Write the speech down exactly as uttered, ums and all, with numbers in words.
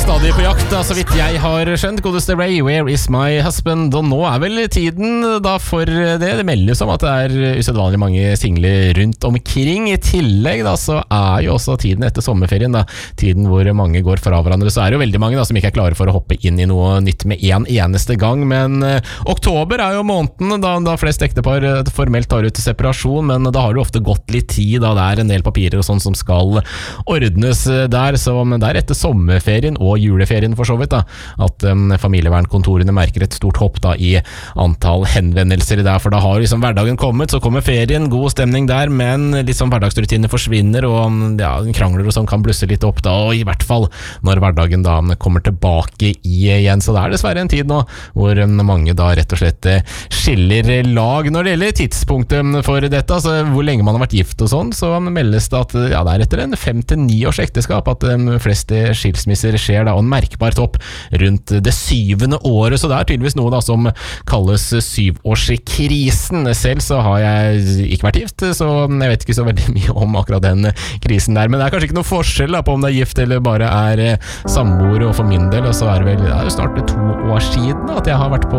stadig på jakt, da, så vidt jeg har skjønt. Godeste Ray, where is my husband? Og nå er vel tiden da for det. Det meldes om at det er usedvanlig mange singler rundt omkring. I tillegg da, så er jo også tiden etter sommerferien, da, tiden hvor mange går fra hverandre, så er det jo veldig mange da, som ikke er klare for å hoppe inn i noe nytt med en eneste gang. Men eh, oktober er jo måneden da, da flest ektepar formelt tar ut separasjon, men da har det ofte gått litt tid, da det er en del papirer og sånn som skal ordnes der, så men det er etter sommerferien og juleferien for så vidt da, at um, familievernkontorene merker et stort hopp da i antall henvendelser der, for da har liksom hverdagen kommet, så kommer ferien, god stemning der, men litt sånn hverdagsrutiner forsvinner, og ja, krangler og sånn kan blusse litt opp da, og i hvert fall når hverdagen da kommer tilbake i igjen, så det er dessverre en tid nå hvor um, mange da rett og slett skiller lag. Når det gjelder tidspunktet for dette, altså hvor lenge man har vært gift og sånn, så meldes det at ja, det er etter en fem til ni års ekteskap at um, flest skilsmisser skjer da, og en merkbar topp rundt det syvende året, så det er tydeligvis noe da som kalles syvårskrisen. Selv så har jeg ikke vært gift, så jeg vet ikke så veldig mye om akkurat den krisen der, men det er kanskje ikke noe forskjell da, på om det er gift eller bare er samboer, og for min del, og så er det vel det er jo snart to år siden at jeg har vært på